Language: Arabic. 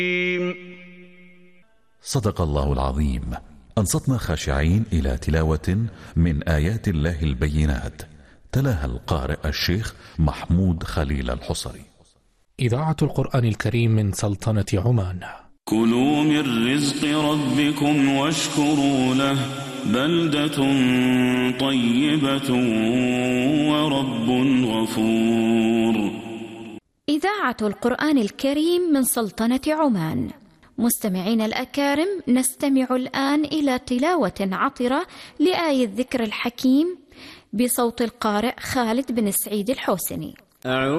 صدق الله العظيم. أنصتنا خاشعين إلى تلاوة من آيات الله البينات، تلاها القارئ الشيخ محمود خليل الحصري. إذاعة القرآن الكريم من سلطنة عمان. كلوا من رزق ربكم واشكروا له، بلدة طيبة ورب غفور. إذاعة القرآن الكريم من سلطنة عمان. مستمعين الأكارم، نستمع الآن إلى تلاوة عطرة لآية الذكر الحكيم بصوت القارئ خالد بن سعيد الحوسني.